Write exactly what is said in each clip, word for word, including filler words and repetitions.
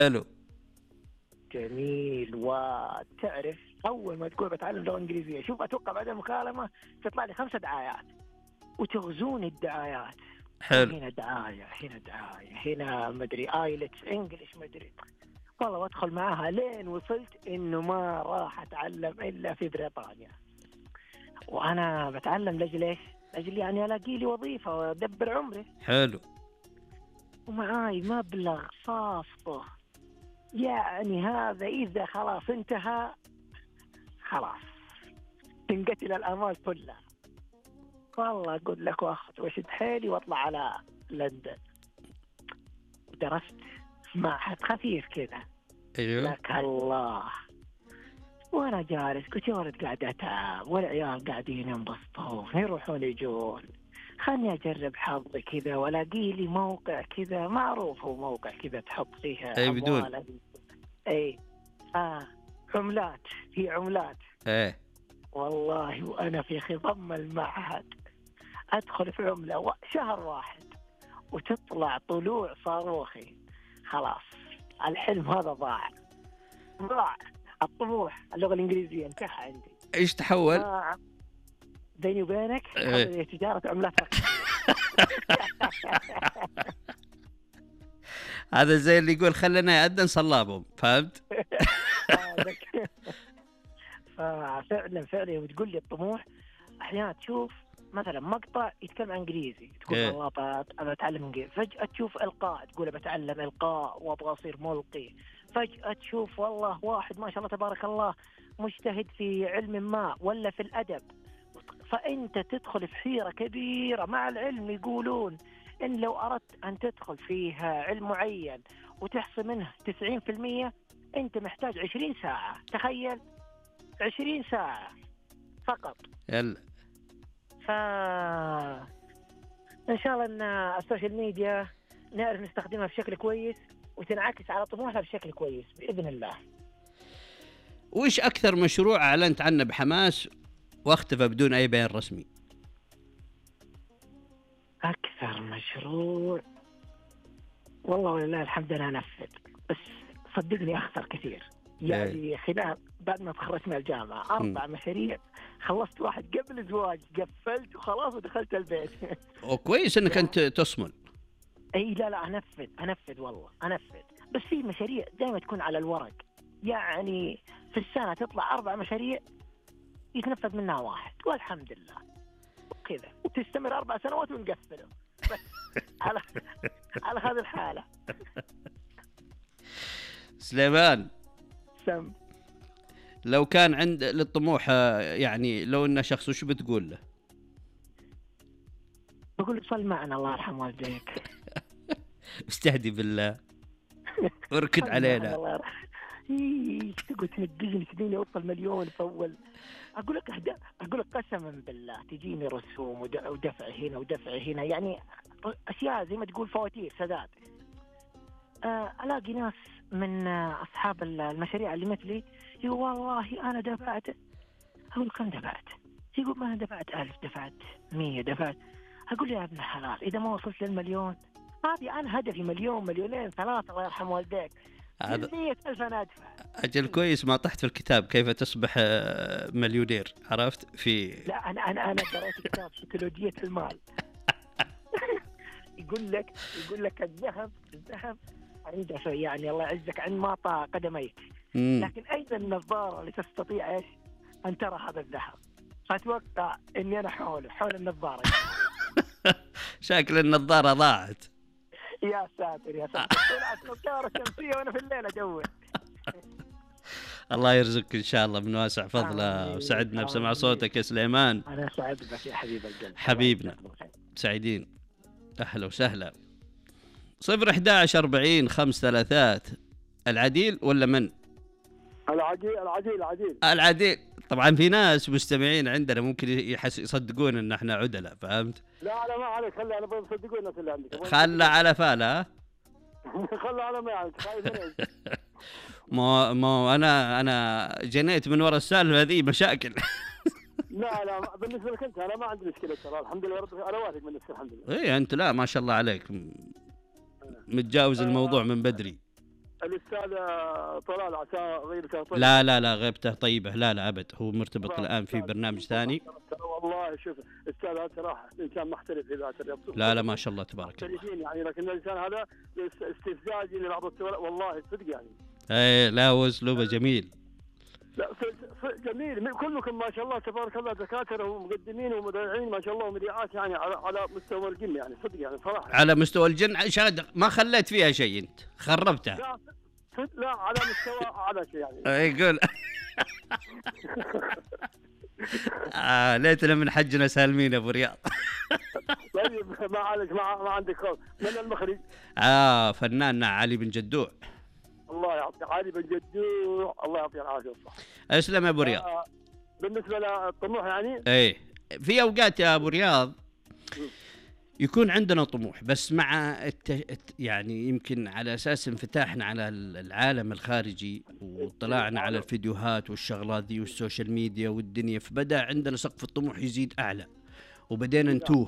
حلو. جميل. وتعرف أول ما تقول بتعلم لغة إنجليزية، شوف أتوقع بعد المكالمة تطلع لي خمسة دعايات وتغزوني الدعايات. حلو. هنا دعاية هنا دعاية هنا مدري آيلتس إنجليش مدري، والله وأدخل معاها لين وصلت إنه ما راح أتعلم إلا في بريطانيا. وأنا بتعلم لأجل إيش؟ لأجل يعني ألاقي لي وظيفة وأدبر عمري. حلو. ومعاي مبلغ صافطه، يعني هذا إذا خلاص انتهى خلاص تنقتل الآمال كلها. والله أقول لك وأخذ وشد حيلي وأطلع على لندن. درست معهد خفيف كذا. ايوه. لك الله، وأنا جالس قلت يا ولد قاعد أتعب والعيال قاعدين ينبسطون يروحون يجون، خلني أجرب حظي كذا ولاقي لي موقع كذا معروف، هو موقع كذا تحط فيها اي بدون أموال. اي اه عملات، في عملات. ايه والله وانا في خضم المعهد ادخل في عمله و... شهر واحد وتطلع طلوع صاروخي. خلاص الحلم هذا ضاع ضاع الطموح اللغه الانجليزيه انتهى عندي. ايش تحول؟ آه. بيني وبينك إيه. تجاره عملات رقميه. هذا زي اللي يقول خلنا يأذن صلابهم، فهمت؟ ففعلا فعلا وتقول لي الطموح احيانا تشوف مثلا مقطع يتكلم عن انجليزي تقول إيه. والله ابغى اتعلم انجليزي، فجاه تشوف القاء تقول بتعلم القاء وابغى اصير ملقي، فجاه تشوف والله واحد ما شاء الله تبارك الله مجتهد في علم ما ولا في الادب، فانت تدخل في حيره كبيره. مع العلم يقولون ان لو اردت ان تدخل فيها علم معين وتحصي منه تسعين بالمئة انت محتاج عشرين ساعه. تخيل عشرين ساعة فقط. يلا ف إن شاء الله أن السوشيال ميديا نعرف نستخدمها بشكل كويس وتنعكس على طموحنا بشكل كويس بإذن الله. وش أكثر مشروع أعلنت عنه بحماس واختفى بدون أي بيان رسمي؟ أكثر مشروع والله ولله الحمد أنا أنفذ، بس صدقني أخسر كثير. يعني خلال بعد ما تخرجت من الجامعة أربع م. مشاريع خلصت واحد قبل الزواج قفلت وخلاص ودخلت البيت. وكويس أنك أنت تصمل. أي لا لا أنفذ أنفذ والله أنفذ، بس في مشاريع دائما تكون على الورق. يعني في السنة تطلع أربع مشاريع يتنفذ منها واحد والحمد لله وكذا، وتستمر أربع سنوات ونقفله بس على على هذه الحالة. سليمان سم لو كان عند للطموح يعني لو إنه شخص وش بتقول له؟ بقول له صل معنا الله يرحم والديك. استهدي بالله وركد علينا. ايش تقول تنقزني تديني اوصل مليون فاول. اقول لك أهدا. اقول لك قسما بالله تجيني رسوم ودفع هنا ودفع هنا، يعني اشياء زي ما تقول فواتير سداد. أه الاقي ناس من اصحاب المشاريع اللي مثلي يقول والله انا دفعت. اقول كم دفعت؟ يقول ما انا دفعت ألف دفعت مية دفعت. اقول يا ابن الحلال اذا ما وصلت للمليون هذه انا هدفي مليون مليونين ثلاثة الله يرحم والديك. مية ألف أنا أدفع. أجل كويس ما طحت في الكتاب كيف تصبح مليونير، عرفت في؟ لا أنا أنا أنا قرأت كتاب سيكولوجية المال. يقول لك يقول لك الذهب الذهب عنده يعني الله يعزك عند ما طا قدميك، لكن أيضا النظارة اللي تستطيع إيش أن ترى هذا الذهب. فأتوقع إني أنا حوله حول النظارة. شكل النظارة ضاعت. يا ساتر يا ساتر طلعت نظارة شمسية وأنا في الليل أدور. الله يرزقك إن شاء الله من واسع فضله، وسعدنا بسمع صوتك يا سليمان. أنا سعيد بك يا حبيب القلب. حبيبنا سعيدين. أهلا وسهلا. صفر إحداعش أربعين خمس ثلاثات. العديل ولا من؟ العديل العديل العديل العديل. طبعا في ناس مستمعين عندنا ممكن يحس يصدقون ان احنا عدلاء، فهمت؟ لا انا ما عليك، خلي انا بصدقون الناس اللي عندك. خلى على فاله. خلى على ما عليك خايف. ما ما انا انا جنيت من وراء السالفه هذه مشاكل. لا لا بالنسبه لك انت انا ما عندي مشكله ترى الحمد لله رب انا واثق من نفسي الحمد لله. ايه انت لا ما شاء الله عليك متجاوز الموضوع من بدري. الاستاذ طلال عسى غيبته طيب. لا لا لا غيبته طيبة، لا لا أبد، هو مرتبط الآن في برنامج ثاني. والله شوف الاستاذ هذا صراحه انسان محترف في ذات الرياض. لا لا ما شاء الله تبارك الله. يعني لكن الانسان هذا استفزازي لبعض السؤال والله صدق يعني. ايه لا هو اسلوبه جميل. لا جميل، كلكم ما شاء الله تبارك الله دكاتره ومقدمين ومذيعين ما شاء الله ومذيعات يعني على على مستوى الجن يعني صدق يعني صراحه. على مستوى الجن شاد ما خليت فيها شيء انت، خربتها. لا صدق لا على مستوى اعلى شيء يعني. يقول آه ليتنا من حجنا سالمين ابو رياض. طيب ما عليك، ما, ما عندك خوف. من المخرج؟ اه فناننا علي بن جدوع. الله يعطي علي بن جدوع، الله يعطيه العافيه والصحه. اسلم يا ابو رياض. آه بالنسبه للطموح يعني ايه في اوقات يا ابو رياض يكون عندنا طموح، بس مع الت... يعني يمكن على اساس انفتاحنا على العالم الخارجي واطلاعنا على الفيديوهات والشغلات دي والسوشيال ميديا والدنيا، فبدا عندنا سقف الطموح يزيد اعلى وبدينا نتوه.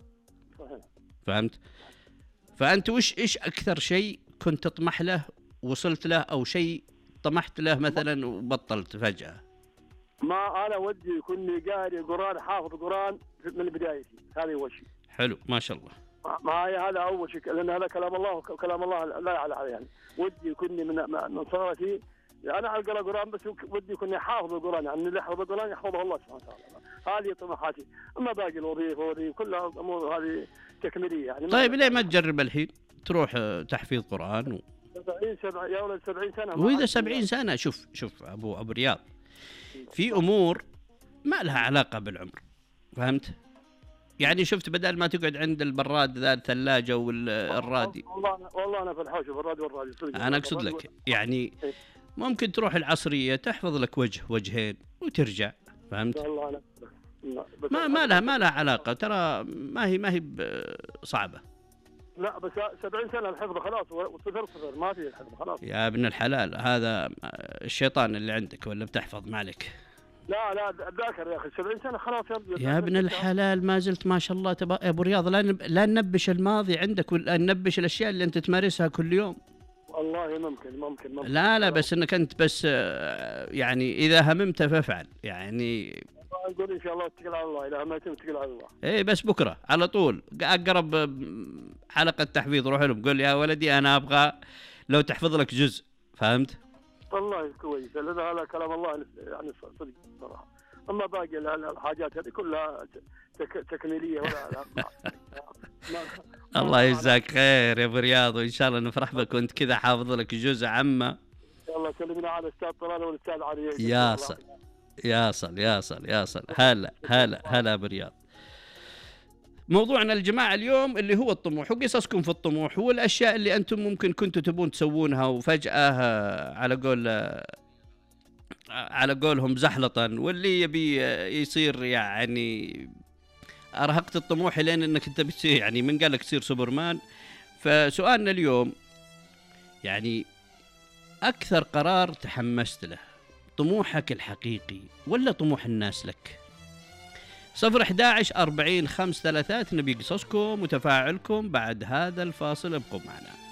فهمت؟ فانت وش ايش اكثر شيء كنت تطمح له وصلت له، او شيء طمحت له مثلا وبطلت فجأة؟ ما انا ودي يكون لي قارئ قرآن حافظ قرآن من بدايتي، هذا اول شيء. حلو ما شاء الله. معي هذا اول شيء، لان هذا كلام الله وكلام الله لا يعلى عليه يعني. ودي يكون لي من من صغرتي انا اقرا قرآن، بس ودي يكون لي حافظ القرآن، يعني اللي يحفظ القرآن يحفظه الله سبحانه وتعالى. هذه طموحاتي. اما باقي الوظيفه وهذه كلها امور هذه تكميليه يعني. طيب ليه ما تجرب الحين تروح تحفيظ قرآن و... سبعين سبع يا ولد سبعين سنة. وإذا سبعين سنة شوف شوف أبو أبو رياض، في أمور ما لها علاقة بالعمر، فهمت؟ يعني شفت بدل ما تقعد عند البراد ذا الثلاجة والرادي. والله أنا والله أنا في الحوش بالرادي والرادي. أنا أقصد لك يعني ممكن تروح العصرية تحفظ لك وجه وجهين وترجع، فهمت؟ والله أنا ما ما لها ما لها علاقة، ترى ما هي ما هي صعبة. لا بس سبعين سنة الحفظ خلاص وصفر صفر ما في الحفظ خلاص. يا ابن الحلال هذا الشيطان اللي عندك ولا بتحفظ مالك؟ لا لا ذاكر يا أخي سبعين سنة خلاص يا, يا ابن الحلال ما زلت ما شاء الله تبا يا أبو رياض. لا نب... لا ننبش الماضي عندك ولا ننبش الأشياء اللي أنت تمارسها كل يوم. والله ممكن ممكن ممكن. لا لا بس إنك أنت بس يعني إذا هممت فافعل يعني. نقول إن شاء الله اتكل على الله، إذا هممت اتكل على الله. إيه بس بكرة على طول أقرب حلقة تحفيظ روح لهم قول يا ولدي أنا أبغى لو تحفظ لك جزء، فهمت؟ والله كويس، لأن هذا كلام الله يعني صدق صراحة. أما باقي الحاجات هذه كلها تك تكميلية ولا لا. الله يجزاك خير يا أبو رياض، وإن شاء الله نفرح بك وأنت كذا حافظ لك جزء عمه. الله سلمنا على الأستاذ طلال والأستاذ علي. يا صل يا صل يا صل يا صل. هلا هلا هلا أبو رياض. موضوعنا الجماعة اليوم اللي هو الطموح وقصصكم في الطموح والأشياء اللي أنتم ممكن كنتوا تبون تسوونها وفجأة على قول على قولهم زحلطا، واللي يبي يصير يعني أرهقت الطموح لين أنك أنت بتصير يعني من قال لك تصير سوبرمان. فسؤالنا اليوم يعني أكثر قرار تحمست له، طموحك الحقيقي ولا طموح الناس لك؟ صفر أحد عشر أربعين خمس ثلاثات نبي قصصكم وتفاعلكم بعد هذا الفاصل، ابقوا معنا.